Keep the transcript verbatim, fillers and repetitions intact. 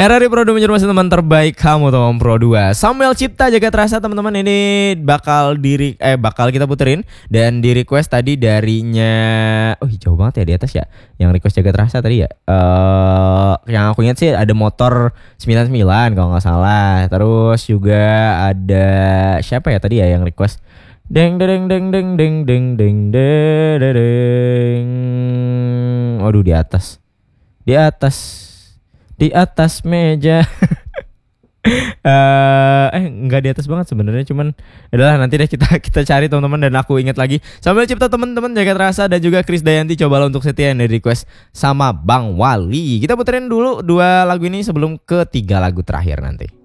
Era di Pro dua menjadi teman terbaik kamu teman Pro dua. Samuel Cipta Jagat Rasa teman-teman, ini bakal diri eh bakal kita puterin dan di request tadi darinya. Oh jauh banget ya di atas ya. Yang request Jagat Rasa tadi ya. Eh uh, yang aku ingat sih ada motor sembilan sembilan kalau nggak salah. Terus juga ada siapa ya tadi ya yang request. Deng deng deng deng deng deng deng deng. Waduh di atas. Di atas. Di atas meja. uh, eh nggak di atas banget sebenarnya, cuman adalah nanti deh kita kita cari teman-teman. Dan aku ingat lagi Samuel Cipta teman-teman Jagat Rasa dan juga Chris Dayanti, cobalah untuk setia yang dari request sama Bang Wali. Kita puterin dulu dua lagu ini sebelum ketiga lagu terakhir nanti.